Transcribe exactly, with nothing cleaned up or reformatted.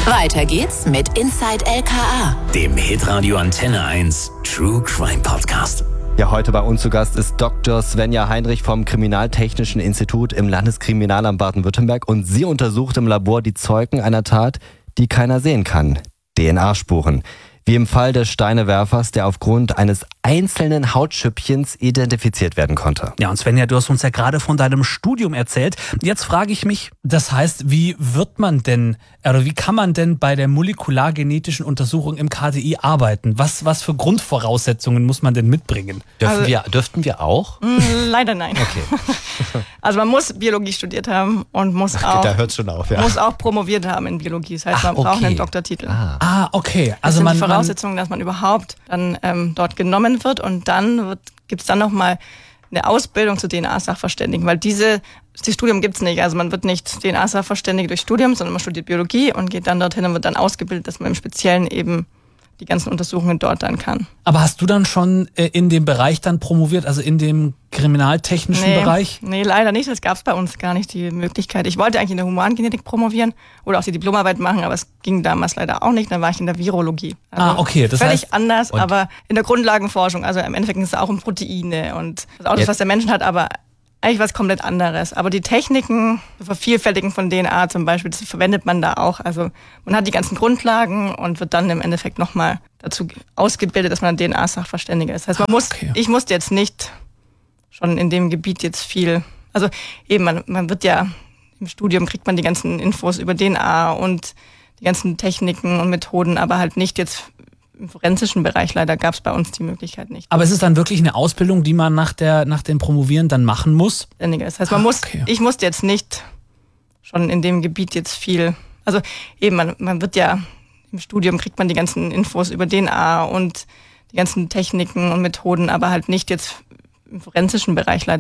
Weiter geht's mit Inside L K A, dem Hitradio Antenne eins True Crime Podcast. Ja, heute bei uns zu Gast ist Doktor Svenja Heinrich vom Kriminaltechnischen Institut im Landeskriminalamt Baden-Württemberg und sie untersucht im Labor die Zeugen einer Tat, die keiner sehen kann. D N A-Spuren. Wie im Fall des Steinewerfers, der aufgrund eines einzelnen Hautschüppchens identifiziert werden konnte. Ja, und Svenja, du hast uns ja gerade von deinem Studium erzählt. Jetzt frage ich mich, das heißt, wie wird man denn, oder wie kann man denn bei der molekulargenetischen Untersuchung im K T I arbeiten? Was, was für Grundvoraussetzungen muss man denn mitbringen? Dürfen Also, wir, dürften wir auch? Mh, leider nein. Okay. Also man muss Biologie studiert haben und muss auch, Da hört's schon auf, ja. muss auch promoviert haben in Biologie. Das heißt, Ach, man braucht okay. einen Doktortitel. Ah. Ah, okay. Das Also sind man, die man, Voraussetzungen, dass man überhaupt dann ähm, dort genommen wird und dann gibt es dann nochmal eine Ausbildung zu D N A-Sachverständigen, weil diese, das Studium gibt's nicht. Also man wird nicht D N A-Sachverständige durch Studium, sondern man studiert Biologie und geht dann dorthin und wird dann ausgebildet, dass man im Speziellen eben die ganzen Untersuchungen dort dann kann. aber hast du dann schon äh, in dem Bereich dann promoviert, also in dem kriminaltechnischen Nee, Bereich? nee, leider nicht. Das gab es bei uns gar nicht, die Möglichkeit. Ich wollte eigentlich in der Humangenetik promovieren oder auch die Diplomarbeit machen, aber es ging damals leider auch nicht. Dann war ich in der Virologie. Also Ah, okay, das völlig heißt- anders, Und- aber in der Grundlagenforschung. Also im Endeffekt ist es auch um Proteine und das Autos, Jetzt- was der Mensch hat, aber eigentlich was komplett anderes. Aber die Techniken, das Vervielfältigen von D N A zum Beispiel, das verwendet man da auch. Also man hat die ganzen Grundlagen und wird dann im Endeffekt nochmal dazu ausgebildet, dass man ein D N A-Sachverständiger ist. Das heißt, man muss, Okay. ich musste jetzt nicht schon in dem Gebiet jetzt viel, also eben, man, man wird ja, im Studium kriegt man die ganzen Infos über D N A und die ganzen Techniken und Methoden, aber halt nicht jetzt im forensischen Bereich. Leider gab es bei uns die Möglichkeit nicht. Aber ist es dann wirklich eine Ausbildung, die man nach, der, nach dem Promovieren dann machen muss? Das heißt, man Ah, muss, okay. ich musste jetzt nicht schon in dem Gebiet jetzt viel, also eben, man, man wird ja, im Studium kriegt man die ganzen Infos über D N A und die ganzen Techniken und Methoden, aber halt nicht jetzt im forensischen Bereich leider.